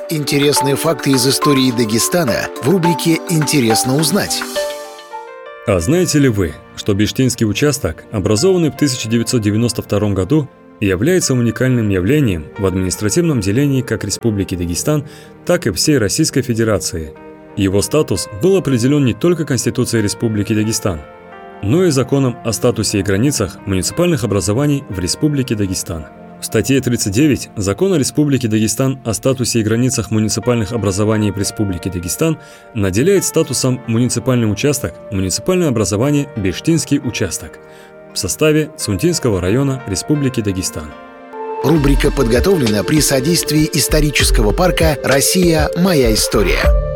Интересные факты из истории Дагестана в рубрике «Интересно узнать». А знаете ли вы, что Биштинский участок, образованный в 1992 году, является уникальным явлением в административном делении как Республики Дагестан, так и всей Российской Федерации? Его статус был определен не только Конституцией Республики Дагестан, но и Законом о статусе и границах муниципальных образований в Республике Дагестан. В статье 39 Закона Республики Дагестан о статусе и границах муниципальных образований в Республике Дагестан наделяет статусом муниципальный участок муниципальное образование Биштинский участок в составе Цунтинского района Республики Дагестан. Рубрика подготовлена при содействии исторического парка «Россия. Моя история».